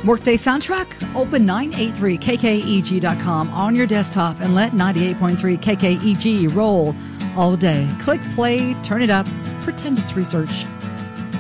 Workday soundtrack? Open 983kkeg.com on your desktop and let 98.3 KKEG roll all day. Click play, turn it up, pretend it's research.